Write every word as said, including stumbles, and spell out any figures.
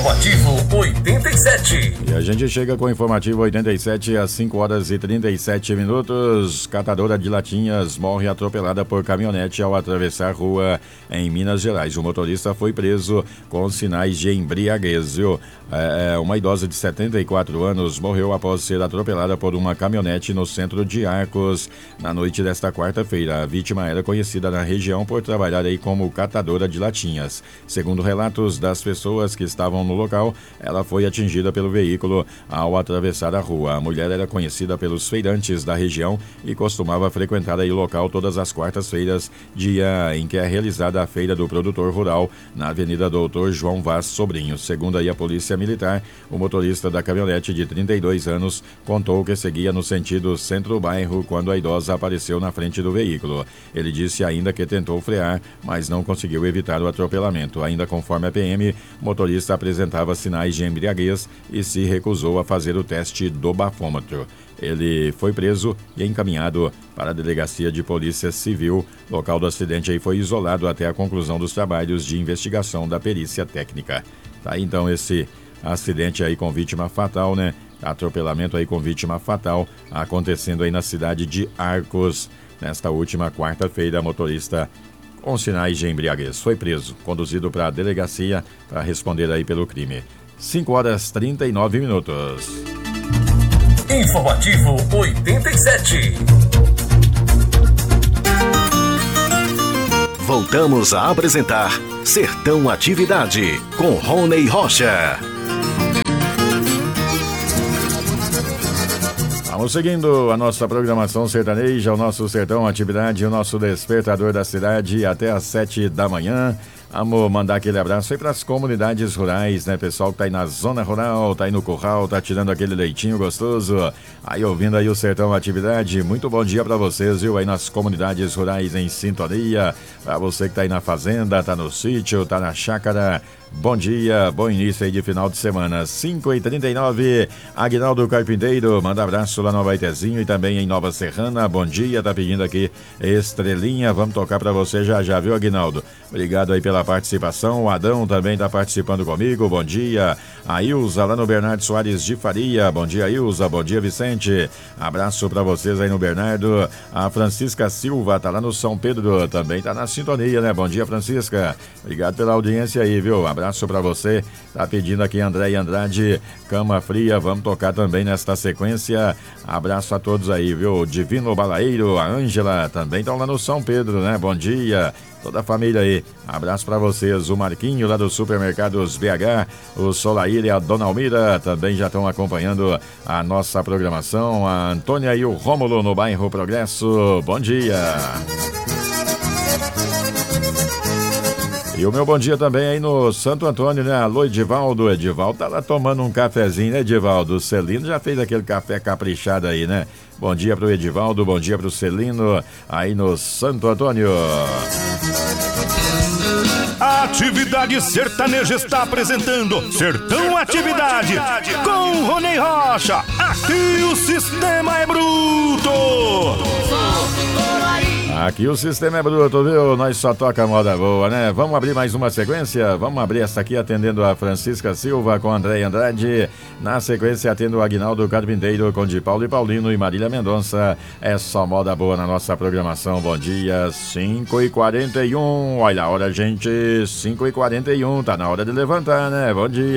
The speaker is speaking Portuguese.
Informativo oitenta e sete. E a gente chega com o Informativo oitenta e sete às cinco horas e trinta e sete minutos. Catadora de latinhas morre atropelada por caminhonete ao atravessar rua em Minas Gerais. O motorista foi preso com sinais de embriaguez. Viu? É, uma idosa de setenta e quatro anos morreu após ser atropelada por uma caminhonete no centro de Arcos na noite desta quarta-feira. A vítima era conhecida na região por trabalhar aí como catadora de latinhas. Segundo relatos das pessoas que estavam no local, ela foi atingida pelo veículo ao atravessar a rua. A mulher era conhecida pelos feirantes da região e costumava frequentar aí o local todas as quartas-feiras, dia em que é realizada a feira do produtor rural na Avenida Doutor João Vaz Sobrinho. Segundo aí a Polícia Militar, o motorista da caminhonete de trinta e dois anos contou que seguia no sentido centro-bairro quando a idosa apareceu na frente do veículo. Ele disse ainda que tentou frear, mas não conseguiu evitar o atropelamento. Ainda conforme a P M, o motorista apresentava sinais de embriaguez e se recusou a fazer o teste do bafômetro. Ele foi preso e encaminhado para a Delegacia de Polícia Civil. O local do acidente aí foi isolado até a conclusão dos trabalhos de investigação da perícia técnica. Tá aí então esse acidente aí com vítima fatal, né? Atropelamento aí com vítima fatal acontecendo aí na cidade de Arcos. Nesta última quarta-feira, motorista com sinais de embriaguez foi preso, conduzido para a delegacia para responder aí pelo crime. cinco horas e trinta e nove minutos. Informativo oitenta e sete. Voltamos a apresentar Sertão Atividade com Rony Rocha. Vamos seguindo a nossa programação sertaneja, o nosso Sertão Atividade, o nosso despertador da cidade até às sete da manhã. Vamos mandar aquele abraço aí para as comunidades rurais, né? Pessoal que tá aí na zona rural, tá aí no curral, tá tirando aquele leitinho gostoso. Aí ouvindo aí o Sertão Atividade. Muito bom dia para vocês, viu? Aí nas comunidades rurais em sintonia. Para você que tá aí na fazenda, tá no sítio, tá na chácara. Bom dia, bom início aí de final de semana. cinco e trinta e nove, Aguinaldo Carpinteiro, manda abraço lá no Abaetezinho e também em Nova Serrana. Bom dia, tá pedindo aqui estrelinha. Vamos tocar pra você já já, viu, Aguinaldo? Obrigado aí pela participação. O Adão também tá participando comigo. Bom dia. A Ilza lá no Bernardo Soares de Faria. Bom dia, Ilza. Bom dia, Vicente. Abraço pra vocês aí no Bernardo. A Francisca Silva tá lá no São Pedro. Também tá na sintonia, né? Bom dia, Francisca. Obrigado pela audiência aí, viu? Abraço. Abraço pra você, tá pedindo aqui André Andrade, Cama Fria, vamos tocar também nesta sequência. Abraço a todos aí, viu? Divino Balaeiro, a Ângela, também estão lá no São Pedro, né? Bom dia, toda a família aí. Abraço pra vocês, o Marquinho lá do Supermercados B H, o Solair e a Dona Almira também já estão acompanhando a nossa programação. A Antônia e o Rômulo no bairro Progresso, bom dia. E o meu bom dia também aí no Santo Antônio, né? Alô, Edivaldo. Edivaldo tá lá tomando um cafezinho, né, Edivaldo? O Celino já fez aquele café caprichado aí, né? Bom dia pro Edivaldo, bom dia pro Celino, aí no Santo Antônio. A Atividade Sertaneja está apresentando Sertão Atividade com Rony Rocha. Aqui o sistema é bruto. Aqui o sistema é bruto, viu? Nós só toca moda boa, né? Vamos abrir mais uma sequência? Vamos abrir essa aqui atendendo a Francisca Silva com André Andrade. Na sequência atendo o Aguinaldo Carpinteiro com de Paulo e Paulino e Marília Mendonça. É só moda boa na nossa programação. Bom dia, cinco e quarenta e um. Olha a hora, gente, cinco e quarenta e um. Tá na hora de levantar, né? Bom dia.